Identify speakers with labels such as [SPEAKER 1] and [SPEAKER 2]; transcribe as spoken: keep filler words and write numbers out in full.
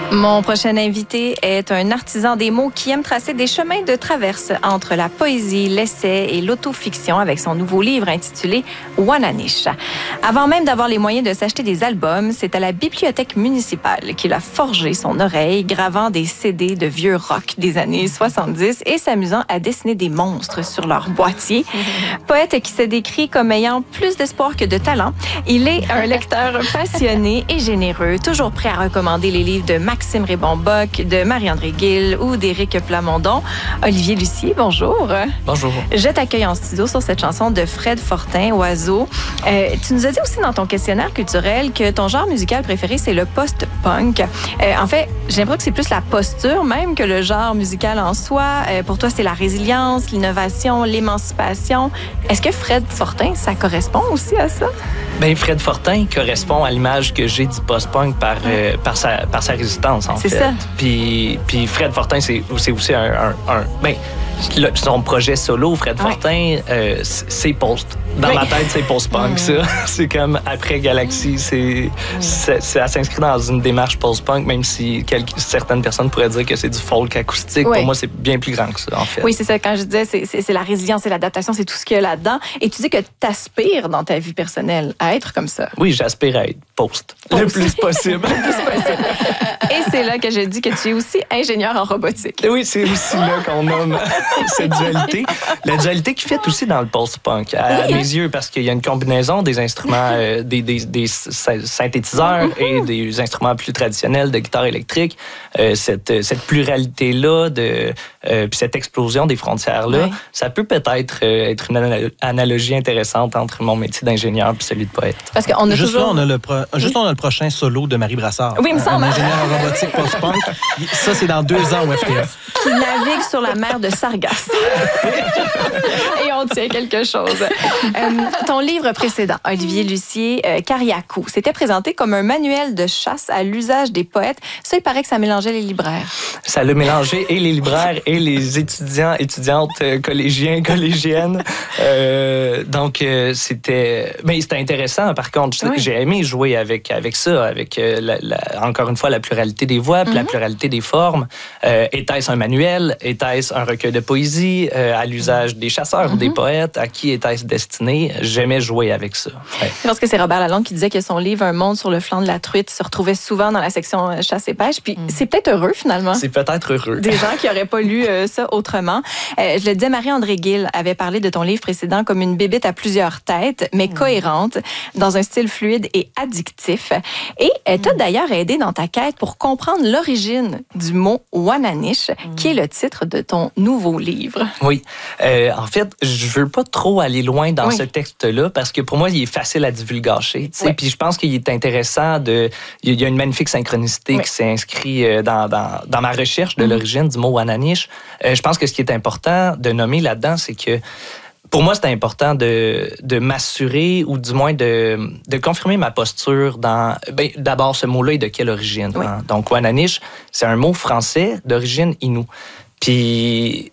[SPEAKER 1] Mon prochain invité est un artisan des mots qui aime tracer des chemins de traverse entre la poésie, l'essai et l'autofiction avec son nouveau livre intitulé Wananish. Avant même d'avoir les moyens de s'acheter des albums, c'est à la bibliothèque municipale qu'il a forgé son oreille, gravant des C D de vieux rock des années soixante-dix et s'amusant à dessiner des monstres sur leur boîtier. Poète qui se décrit comme ayant plus d'espoir que de talent, il est un lecteur passionné et généreux, toujours prêt à recommander les livres de Maxime Rébon-Bock, de Marie-André Gill ou d'Éric Plamondon. Olivier Lucier, bonjour.
[SPEAKER 2] Bonjour.
[SPEAKER 1] Je t'accueille en studio sur cette chanson de Fred Fortin, Oiseau. Euh, tu nous as dit aussi dans ton questionnaire culturel que ton genre musical préféré, c'est le post-punk. Euh, en fait, j'ai l'impression que c'est plus la posture même que le genre musical en soi. Euh, pour toi, c'est la résilience, l'innovation, l'émancipation. Est-ce que Fred Fortin, ça correspond aussi à ça?
[SPEAKER 2] Bien, Fred Fortin correspond à l'image que j'ai du post-punk par, euh, par, sa, par sa résistance, en fait.
[SPEAKER 1] C'est ça.
[SPEAKER 2] Puis, puis Fred Fortin, c'est, c'est aussi un... un, un ben, le, son projet solo, Fred
[SPEAKER 1] ouais.
[SPEAKER 2] Fortin, euh, c'est post. Dans oui. ma tête, c'est post-punk, ça. C'est comme après Galaxy, c'est, c'est, ça s'inscrit dans une démarche post-punk, même si quelques, certaines personnes pourraient dire que c'est du folk acoustique.
[SPEAKER 1] Oui.
[SPEAKER 2] Pour moi, c'est bien plus grand que ça, en fait.
[SPEAKER 1] Oui, c'est ça. Quand je disais, c'est, c'est, c'est la résilience, c'est l'adaptation, c'est tout ce qu'il y a là-dedans. Et tu dis que tu aspires dans ta vie personnelle à être comme ça.
[SPEAKER 2] Oui, j'aspire à être post, post. le plus possible.
[SPEAKER 1] le plus possible. Et c'est là que je dis que tu es aussi ingénieur en robotique.
[SPEAKER 2] Oui, c'est aussi là qu'on nomme cette dualité. La dualité qui fait aussi dans le post-punk, à oui, mes yeux, parce qu'il y a une combinaison des instruments, euh, des, des, des synthétiseurs mm-hmm. et des instruments plus traditionnels de guitare électrique. Euh, cette, cette pluralité-là, de, euh, puis cette explosion des frontières-là, oui. ça peut peut-être euh, être une analogie intéressante entre mon métier d'ingénieur et celui de poète.
[SPEAKER 3] Parce qu'on a juste toujours... là, on a le pro... juste on a le prochain solo de Marie Brassard.
[SPEAKER 1] Oui, il me semble.
[SPEAKER 3] Un ingénieur en robotique post-punk. Ça, c'est dans deux ans au F T F.
[SPEAKER 1] Qui navigue sur la mer de Sargasse. Et on tient quelque chose. Euh, ton livre précédent, Olivier Lucier, euh, Cariacou, c'était présenté comme un manuel de chasse à l'usage des poètes. Ça, il paraît que ça mélangeait les libraires.
[SPEAKER 2] Ça l'a mélangé et les libraires et les étudiants, étudiantes, euh, collégiens, collégiennes. Euh, donc, euh, c'était... Mais c'était intéressant, par contre. Oui. J'ai aimé jouer avec, avec ça, avec, euh, la, la, encore une fois, la pluralité des voix, puis mm-hmm. la pluralité des formes. Euh, était-ce un manuel? Était-ce un recueil de poésie euh, à l'usage des chasseurs mm-hmm. ou des poètes? À qui était-ce destiné? J'aimais jouer avec ça. Ouais.
[SPEAKER 1] Parce que c'est Robert Lalonde qui disait que son livre « Un monde sur le flanc de la truite » se retrouvait souvent dans la section chasse et pêche. Puis mm. c'est peut-être heureux, finalement.
[SPEAKER 2] C'est peut-être heureux.
[SPEAKER 1] Des gens qui n'auraient pas lu euh, ça autrement. Euh, je le disais, Marie-André Gill avait parlé de ton livre précédent comme une bébête à plusieurs têtes, mais mm. cohérente, dans un style fluide et addictif. Et elle t'a mm. d'ailleurs aidé dans ta quête pour comprendre l'origine du mot Wananish, mm. qui est le titre de ton nouveau livre.
[SPEAKER 2] Oui. Euh, en fait, je veux pas trop aller loin dans oui. ce texte-là, parce que pour moi, il est facile à divulgacher. Oui. Puis je pense qu'il est intéressant de... Il y a une magnifique synchronicité oui. qui s'est inscrite dans, dans, dans ma recherche de mm. l'origine du mot Wananish. Euh, je pense que ce qui est important de nommer là-dedans, c'est que pour moi, c'était important de, de m'assurer, ou du moins de, de confirmer ma posture dans... Ben, d'abord, ce mot-là est de quelle origine? Oui. Hein? Donc, Wananish, c'est un mot français d'origine Innu. Puis,